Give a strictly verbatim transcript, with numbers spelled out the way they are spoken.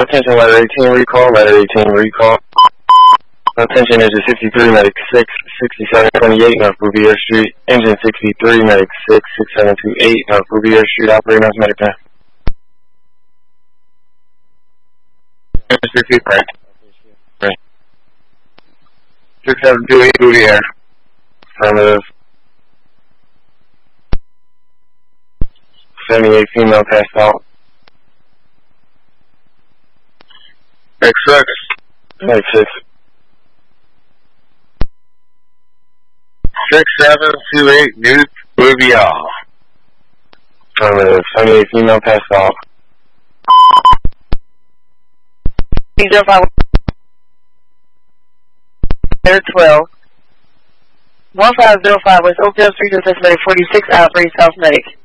attention, letter eighteen, recall, letter eighteen, recall. Attention, engine sixty-three, medic six, sixty-seven twenty-eight, North Bouvier Street. Engine sixty-three, medic six, sixty-seven twenty-eight, North Bouvier Street, operating as medic now. sixty, right. Right. six seven two eight, Bouvier. Affirmative. seventy-eight female passed out. X six. X six. six seven two eight, Newt Bouvier. Affirmative. seventy-eight female passed out. zero five twelve. one five zero five West Oakdale Street, Assessment forty-six, Operating South Medic.